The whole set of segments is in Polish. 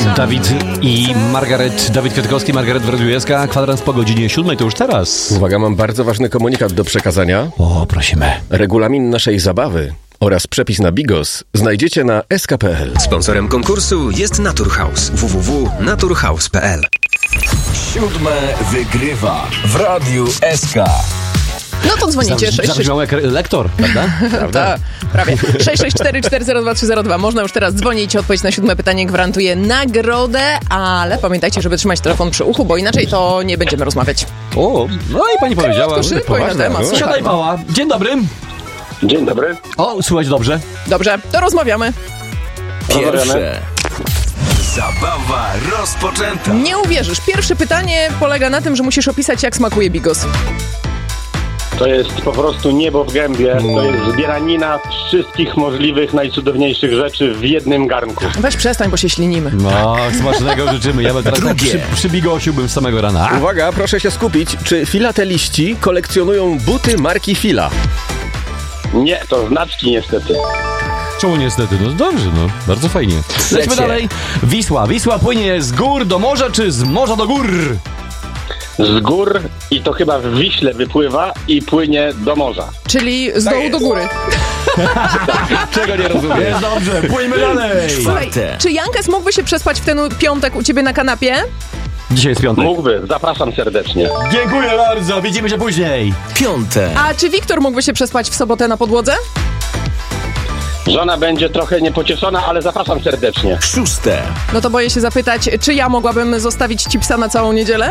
Dawid i Margaret, Dawid Kwiatkowski, Margaret Wrodziłewska, kwadrans po godzinie 7, to już teraz. Uwaga, mam bardzo ważny komunikat do przekazania. O, prosimy. Regulamin naszej zabawy oraz przepis na Bigos znajdziecie na sk.pl. Sponsorem konkursu jest Naturhaus. www.naturhaus.pl. 7 wygrywa w Radiu SK. No to dzwonicie. Zabrzmiał jak lektor, prawda? Tak, prawie. 664-402-302. Można już teraz dzwonić. Odpowiedź na 7 pytanie gwarantuje nagrodę, ale pamiętajcie, żeby trzymać telefon przy uchu, bo inaczej to nie będziemy rozmawiać. O, no i pani powiedziała. Szybko i na temat. Siadaj, mała. Dzień dobry. Dzień dobry. O, słuchać dobrze. Dobrze, to rozmawiamy. Pierwsze. Zabawa rozpoczęta. Nie uwierzysz. Pierwsze pytanie polega na tym, że musisz opisać, jak smakuje bigos. To jest po prostu niebo w gębie. To jest zbieranina wszystkich możliwych, najcudowniejszych rzeczy w jednym garnku. Weź przestań, bo się ślinimy. No, smacznego życzymy. Ja bym teraz tak przy bigosiu bym z samego rana. Uwaga, proszę się skupić. Czy filateliści kolekcjonują buty marki Fila? Nie, to znaczki niestety. Czemu niestety? No dobrze, no. Bardzo fajnie. Lećmy dalej. Wisła. Wisła płynie z gór do morza, czy z morza do gór? Z gór i to chyba w Wiśle wypływa i płynie do morza. Czyli z dołu do góry. Czego nie rozumiem? Jest dobrze, płyjmy dalej. Słuchaj, czy Jankes mógłby się przespać w ten piątek u ciebie na kanapie? Dzisiaj jest piątek. Mógłby, zapraszam serdecznie. Dziękuję bardzo, widzimy się później. Piąte. A czy Wiktor mógłby się przespać w sobotę na podłodze? Żona będzie trochę niepocieszona, ale zapraszam serdecznie. Szóste. No to boję się zapytać, czy ja mogłabym zostawić ci psa na całą niedzielę?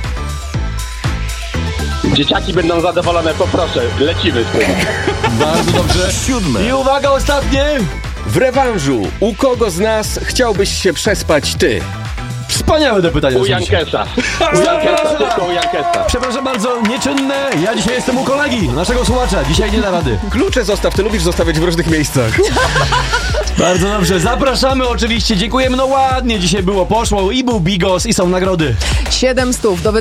Dzieciaki będą zadowolone, poproszę, lecimy z tym. Bardzo dobrze. Siódme. I uwaga, ostatnie. W rewanżu, u kogo z nas chciałbyś się przespać ty? Wspaniałe te pytania. U Jankesa. U Jankesa, tylko u Jankesa. Przepraszam bardzo, nieczynne. Ja dzisiaj jestem u kolegi, naszego słuchacza. Dzisiaj nie da rady. Klucze zostaw, ty lubisz zostawiać w różnych miejscach. Bardzo dobrze, zapraszamy oczywiście. Dziękujemy, no ładnie dzisiaj było, poszło i był bigos i są nagrody. 700 do